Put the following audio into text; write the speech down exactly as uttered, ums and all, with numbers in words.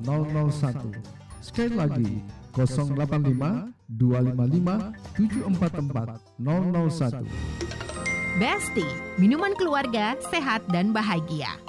nol nol satu. Sekali lagi nol delapan lima dua lima lima tujuh empat empat nol nol satu. Besti, minuman keluarga sehat dan bahagia.